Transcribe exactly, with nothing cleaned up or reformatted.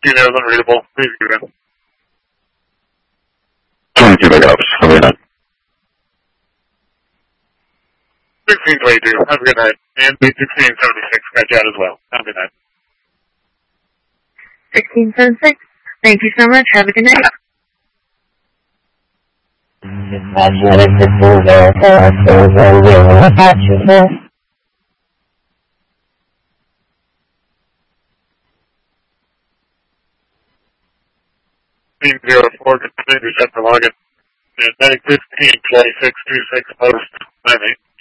sixteen is unreadable. Please get in. twenty-two backups. Have a good night. sixteen twenty-two. Have a good night. And B sixteen seventy-six. Got you out as well. Have a good night. sixteen seventy-six. Thank you so much. Have a good night. zero four, continue to set the login. And nine fifteen twenty-six twenty-six post nine eight.